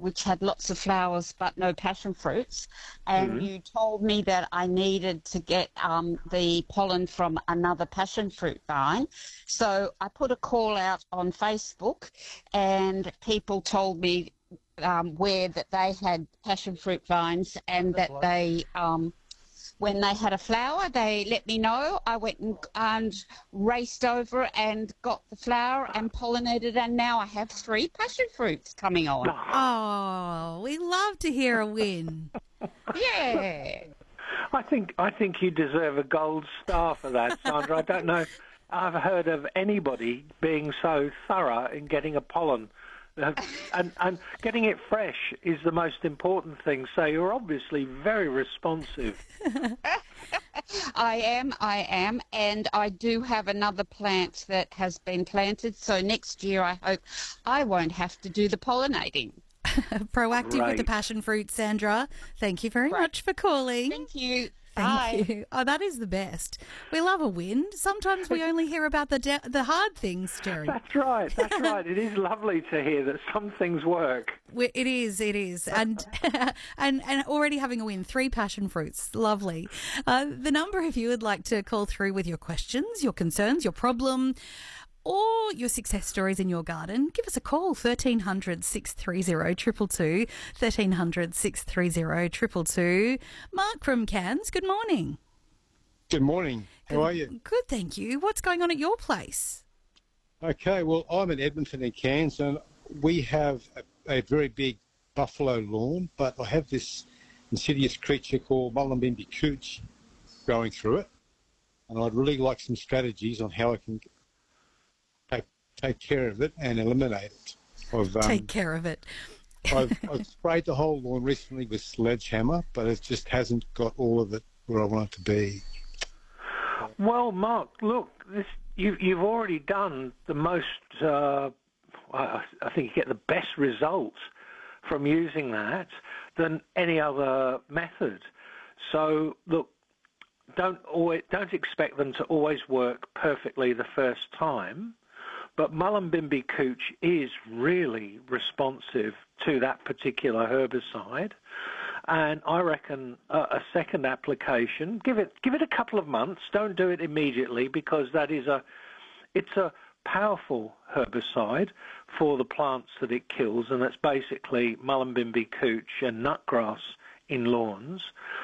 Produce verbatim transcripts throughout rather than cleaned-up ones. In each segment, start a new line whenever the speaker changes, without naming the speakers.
which had lots of flowers but no passion fruits, and
Mm.
you told me that I needed to get um, the pollen from another passion fruit vine. So I put a call out on Facebook, and people told me um, where that they had passion fruit vines and that they... Um, when they had a flower, they let me know. I went and, and raced over and got the flower and pollinated, and now I have three passion fruits coming on.
Oh, we love to hear a win.
Yeah.
I think I think you deserve a gold star for that, Sandra. I don't know. I've heard of anybody being so thorough in getting a pollen. Uh, and, and getting it fresh is the most important thing. So you're obviously very responsive.
I am, I am, and I do have another plant that has been planted. So next year I hope I won't have to do the pollinating.
Proactive
Great.
with the passion fruit, Sandra. Thank you very
Great.
much for calling.
Thank you.
Thank
Bye.
you. Oh, that is the best. We love a win. Sometimes we only hear about the de- the hard things, Jerry.
That's right. That's right. It is lovely to hear that some things work.
We- It is, it is, and and and already having a win, three passion fruits, lovely. Uh, the number, if you would like to call through with your questions, your concerns, your problem, or your success stories in your garden, give us a call, thirteen hundred, six three zero, two two two, thirteen hundred, six three zero, two two two. Mark from Cairns, good morning.
Good morning. How
Good-
are you?
Good, thank you. What's going on at your place?
Okay, well, I'm in Edmonton in Cairns, and we have a, a very big buffalo lawn, but I have this insidious creature called Mullumbimby cooch growing through it, and I'd really like some strategies on how I can take, take care of it and eliminate it. I've, um,
Take care of it.
I've, I've sprayed the whole lawn recently with sledgehammer, but it just hasn't got all of it where I want it to be.
Well, Mark, look, this, you, you've already done the most, uh, I, I think you get the best results from using that than any other method. So, look, don't always, don't expect them to always work perfectly the first time, but Mullumbimby cooch is really responsive to that particular herbicide. And I reckon a, a second application, give it give it a couple of months. Don't do it immediately, because that is a it's a powerful herbicide for the plants that it kills, and that's basically Mullumbimby cooch and nutgrass in lawns.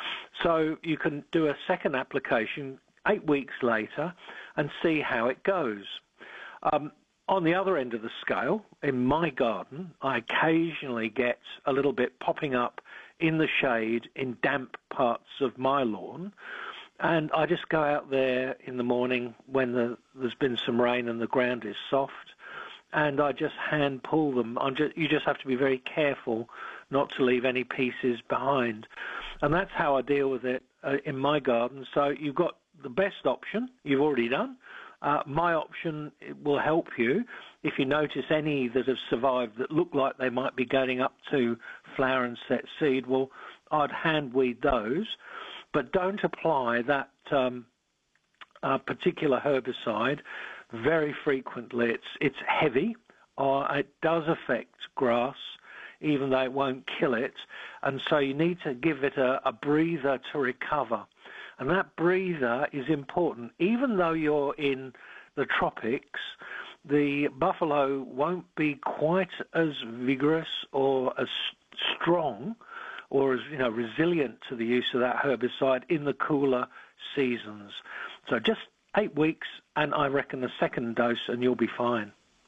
So you can do a second application eight weeks later and see how it goes. Um, on the other end of the scale, in my garden, I occasionally get a little bit popping up in the shade in damp parts of my lawn, and I just go out there in the morning when the, there's been some rain and the ground is soft, and I just hand pull them. I'm just, you just have to be very careful not to leave any pieces behind, and that's how I deal with it uh, in my garden. So you've got the best option you've already done. Uh, my option will help you if you notice any that have survived that look like they might be getting up to flower and set seed. Well, I'd hand weed those, but don't apply that um, uh, particular herbicide very frequently. It's it's heavy, or it does affect grass, even though it won't kill it, and so you need to give it a, a breather to recover. And that breather is important. Even though you're in the tropics, the buffalo won't be quite as vigorous or as strong or as, you know, resilient to the use of that herbicide in the cooler seasons. So just eight weeks, and I reckon a second dose, and you'll be fine.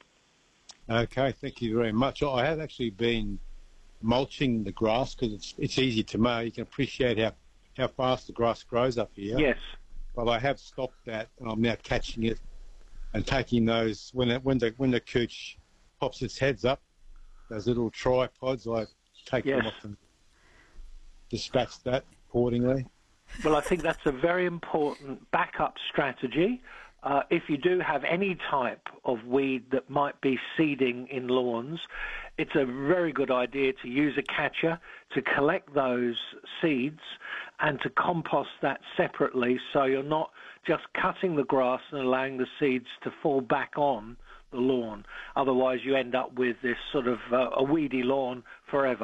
Okay, thank you very much. I have actually been mulching the grass because it's, it's easy to mow. You can appreciate how how fast the grass grows up here.
Yes.
But I have stopped that, and I'm now catching it and taking those, when it, when the when the cooch pops its heads up, those little tripods, I take
Yes.
them off and dispatch that accordingly.
Well, I think that's a very important backup strategy. Uh, if you do have any type of weed that might be seeding in lawns, it's a very good idea to use a catcher to collect those seeds and to compost that separately, so you're not just cutting the grass and allowing the seeds to fall back on the lawn. Otherwise, you end up with this sort of uh, a weedy lawn forever.